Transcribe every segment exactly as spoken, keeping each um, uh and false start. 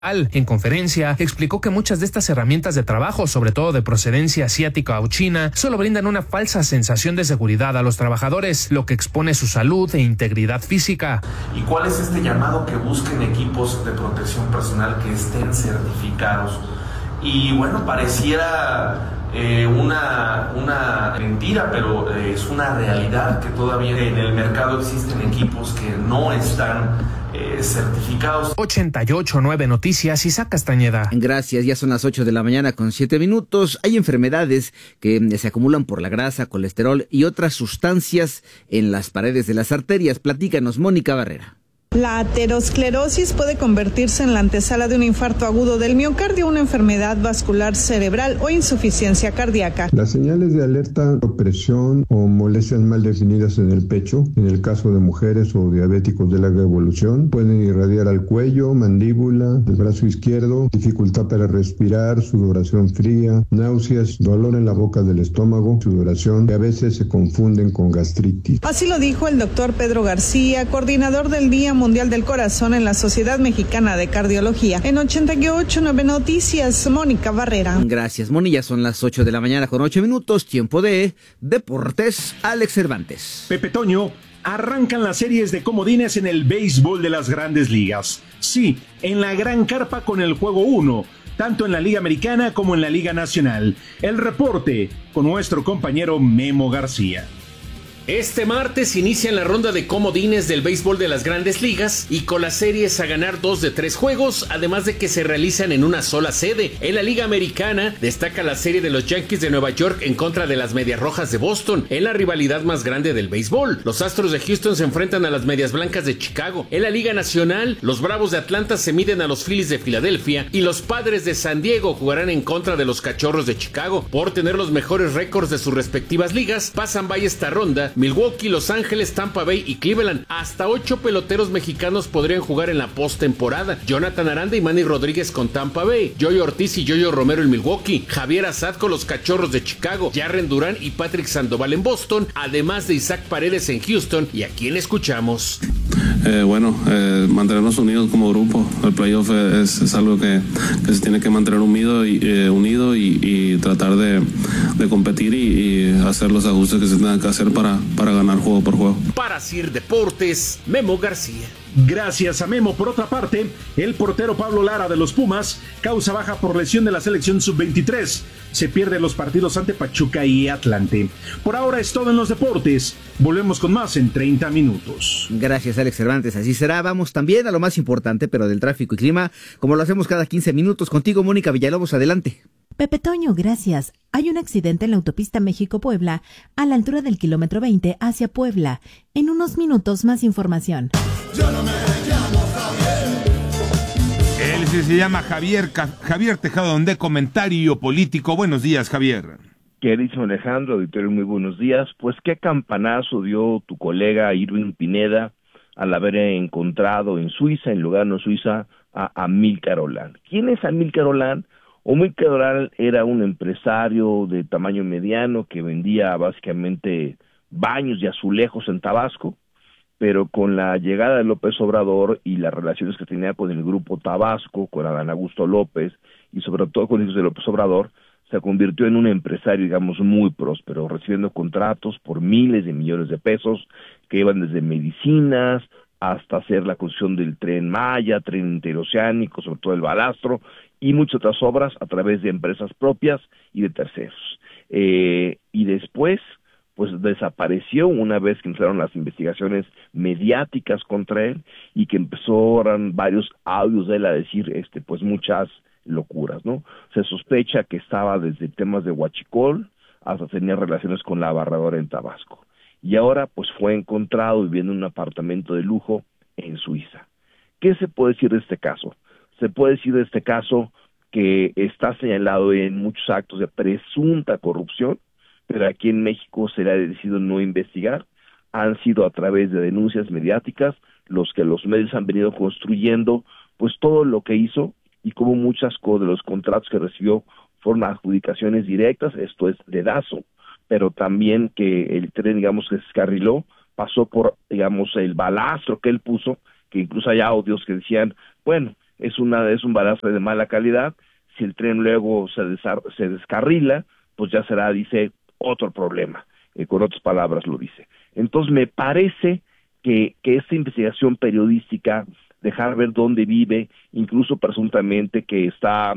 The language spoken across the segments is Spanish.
En conferencia, explicó que muchas de estas herramientas de trabajo, sobre todo de procedencia asiática o china, solo brindan una falsa sensación de seguridad a los trabajadores, lo que expone su salud e integridad física. ¿Y cuál es este llamado? Que busquen equipos de protección personal que estén certificados. Y bueno, pareciera eh, una, una mentira, pero eh, es una realidad que todavía en el mercado existen equipos que no están Eh, certificados. ochenta y ocho punto nueve Noticias, Isaac Castañeda. Gracias, ya son las ocho de la mañana con siete minutos. Hay enfermedades que se acumulan por la grasa, colesterol y otras sustancias en las paredes de las arterias. Platícanos, Mónica Barrera. La aterosclerosis puede convertirse en la antesala de un infarto agudo del miocardio, una enfermedad vascular cerebral o insuficiencia cardíaca. Las señales de alerta, opresión o molestias mal definidas en el pecho, en el caso de mujeres o diabéticos de larga evolución, pueden irradiar al cuello, mandíbula, el brazo izquierdo, dificultad para respirar, sudoración fría, náuseas, dolor en la boca del estómago, sudoración, que a veces se confunden con gastritis. Así lo dijo el doctor Pedro García, coordinador del Día Mundial del Corazón en la Sociedad Mexicana de Cardiología. En ochenta y ocho punto nueve Noticias, Mónica Barrera. Gracias, Moni. Ya son las ocho de la mañana con ocho minutos. Tiempo de Deportes. Alex Cervantes. Pepe Toño, arrancan las series de comodines en el béisbol de las Grandes Ligas. Sí, en la Gran Carpa con el Juego uno, tanto en la Liga Americana como en la Liga Nacional. El reporte con nuestro compañero Memo García. Este martes inicia la ronda de comodines del béisbol de las Grandes Ligas y con las series a ganar dos de tres juegos, además de que se realizan en una sola sede. En la Liga Americana destaca la serie de los Yankees de Nueva York en contra de las Medias Rojas de Boston, en la rivalidad más grande del béisbol. Los Astros de Houston se enfrentan a las Medias Blancas de Chicago. En la Liga Nacional, los Bravos de Atlanta se miden a los Phillies de Filadelfia y los Padres de San Diego jugarán en contra de los Cachorros de Chicago. Por tener los mejores récords de sus respectivas ligas, pasan vaya esta ronda Milwaukee, Los Ángeles, Tampa Bay y Cleveland. Hasta ocho peloteros mexicanos podrían jugar en la postemporada. Jonathan Aranda y Manny Rodríguez con Tampa Bay, Yoyo Ortiz y Yoyo Romero en Milwaukee, Javier Assad con los Cachorros de Chicago, Jarren Durán y Patrick Sandoval en Boston, además de Isaac Paredes en Houston. ¿Y a quién escuchamos? Eh, bueno, eh, mantenernos unidos como grupo. El playoff es, es algo que, que se tiene que mantener unido y, eh, unido y, y tratar de, de competir y, y hacer los ajustes que se tengan que hacer para, para ganar juego por juego. Para Sir Deportes, Memo García. Gracias a Memo. Por otra parte, el portero Pablo Lara de los Pumas causa baja por lesión de la selección sub veintitrés. Se pierden los partidos ante Pachuca y Atlante. Por ahora es todo en los deportes. Volvemos con más en treinta minutos. Gracias, Alex Cervantes. Así será. Vamos también a lo más importante, pero del tráfico y clima, como lo hacemos cada quince minutos. Contigo, Mónica Villalobos, adelante. Pepe Toño, gracias. Hay un accidente en la autopista México-Puebla, a la altura del kilómetro veinte hacia Puebla. En unos minutos, más información. Yo no me llamo Javier. Él sí se llama Javier, Javier Tejado, de Comentario Político. Buenos días, Javier. Queridísimo Alejandro, auditorio, muy buenos días. Pues qué campanazo dio tu colega Irving Pineda al haber encontrado en Suiza, en Lugano, Suiza, a Amílcar Olán. ¿Quién es Amílcar Olán? Amílcar Olán era un empresario de tamaño mediano que vendía básicamente baños y azulejos en Tabasco, pero con la llegada de López Obrador y las relaciones que tenía con el grupo Tabasco, con Adán Augusto López y sobre todo con hijos de López Obrador, se convirtió en un empresario, digamos, muy próspero, recibiendo contratos por miles de millones de pesos que iban desde medicinas hasta hacer la construcción del Tren Maya, tren interoceánico, sobre todo el balastro, y muchas otras obras a través de empresas propias y de terceros. Eh, y después, pues desapareció una vez que empezaron las investigaciones mediáticas contra él y que empezaron varios audios de él a decir, este, pues muchas locuras, ¿no? Se sospecha que estaba desde temas de huachicol hasta tenía relaciones con la barradora en Tabasco. Y ahora, pues fue encontrado viviendo en un apartamento de lujo en Suiza. ¿Qué se puede decir de este caso? Se puede decir de este caso que está señalado en muchos actos de presunta corrupción, pero aquí en México se le ha decidido no investigar. Han sido a través de denuncias mediáticas los que los medios han venido construyendo, pues todo lo que hizo y como muchas de los contratos que recibió fueron adjudicaciones directas, esto es dedazo, pero también que el tren, digamos, que se descarriló, pasó por, digamos, el balastro que él puso, que incluso hay audios que decían, bueno, es una es un balazo de mala calidad. Si el tren luego se, desar- se descarrila, pues ya será, dice, otro problema, eh, con otras palabras lo dice. Entonces me parece que, que esta investigación periodística, dejar ver dónde vive, incluso presuntamente que está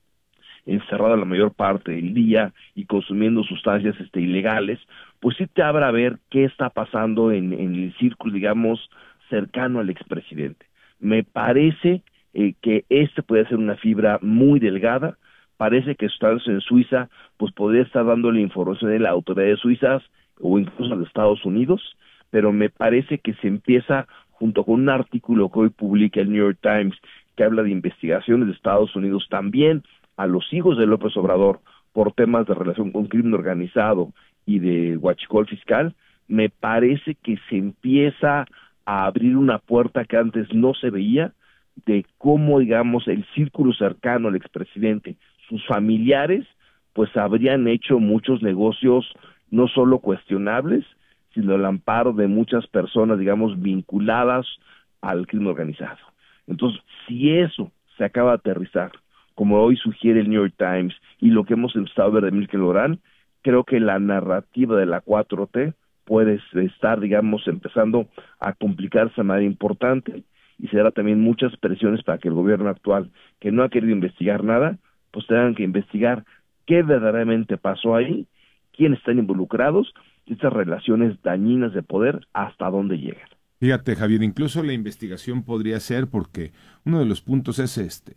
encerrado la mayor parte del día y consumiendo sustancias este, ilegales, pues sí te habrá a ver qué está pasando en, en el círculo, digamos, cercano al expresidente. Me parece eh, que este puede ser una fibra muy delgada. Parece que estando en Suiza, pues podría estar dándole información de las autoridades suizas o incluso de Estados Unidos, pero me parece que se empieza, junto con un artículo que hoy publica el New York Times, que habla de investigaciones de Estados Unidos también a los hijos de López Obrador por temas de relación con crimen organizado y de huachicol fiscal, me parece que se empieza a abrir una puerta que antes no se veía, de cómo, digamos, el círculo cercano al expresidente, sus familiares, pues habrían hecho muchos negocios no solo cuestionables, sino al amparo de muchas personas, digamos, vinculadas al crimen organizado. Entonces, si eso se acaba de aterrizar, como hoy sugiere el New York Times, y lo que hemos empezado a ver de Milken Lorán, creo que la narrativa de la cuatro T puede estar, digamos, empezando a complicarse de manera importante, y se dará también muchas presiones para que el gobierno actual, que no ha querido investigar nada, pues tengan que investigar qué verdaderamente pasó ahí, quiénes están involucrados, y estas relaciones dañinas de poder, hasta dónde llegan. Fíjate, Javier, incluso la investigación podría ser, porque uno de los puntos es este,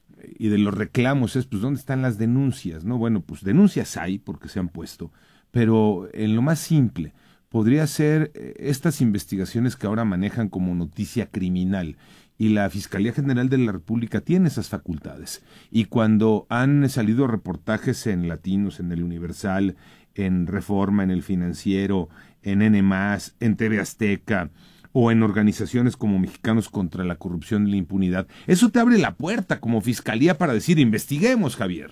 y de los reclamos es, pues, ¿dónde están las denuncias? ¿No? Bueno, pues denuncias hay, porque se han puesto, pero en lo más simple, podría ser estas investigaciones que ahora manejan como noticia criminal, y la Fiscalía General de la República tiene esas facultades, y cuando han salido reportajes en Latinos, en El Universal, en Reforma, en El Financiero, en N más, en T V Azteca, o en organizaciones como Mexicanos contra la Corrupción y la Impunidad, eso te abre la puerta como Fiscalía para decir, investiguemos, Javier.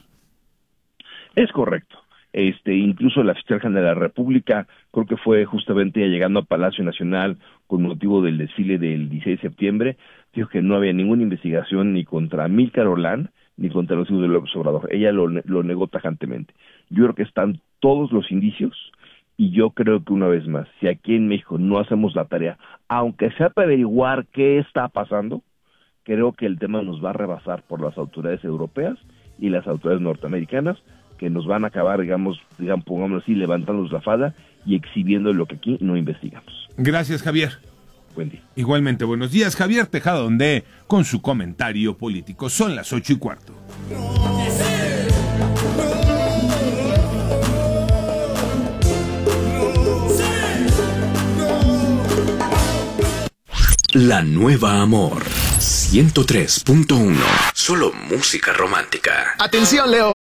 Es correcto. Este, incluso la Fiscalía General de la República, creo que fue justamente llegando a Palacio Nacional con motivo del desfile del dieciséis de septiembre, dijo que no había ninguna investigación ni contra Milka Lorán ni contra los hijos de López Obrador. Ella lo, lo negó tajantemente. Yo creo que están todos los indicios, y yo creo que una vez más, si aquí en México no hacemos la tarea, aunque sea para averiguar qué está pasando, creo que el tema nos va a rebasar por las autoridades europeas y las autoridades norteamericanas, que nos van a acabar, digamos, digamos, pongámoslo así, levantándonos la falda y exhibiendo lo que aquí no investigamos. Gracias, Javier. Buen día. Igualmente, buenos días, Javier Tejada Ondé, con su comentario político. Son las ocho y cuarto. La Nueva Amor ciento tres punto uno. Solo música romántica. Atención, Leo.